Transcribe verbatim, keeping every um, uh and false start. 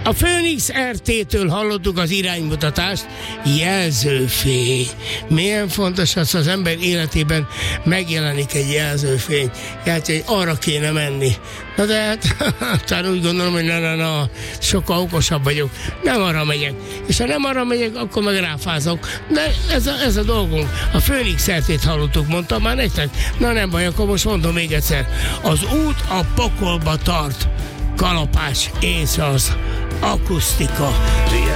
A Phoenix er té-től hallottuk az iránymutatást, jelzőfény. Milyen fontos az, az ember életében megjelenik egy jelzőfény. Hát, hogy arra kéne menni. Na de hát, talán úgy gondolom, hogy na, na, na, sokkal okosabb vagyok. Nem arra megyek. És ha nem arra megyek, akkor meg ráfázok. De ez a, ez a dolgunk. A Phoenix er té-t hallottuk, mondtam már nektek. Na nem baj, akkor most mondom még egyszer. Az út a pokolba tart. Kalapács, ész az akusztika.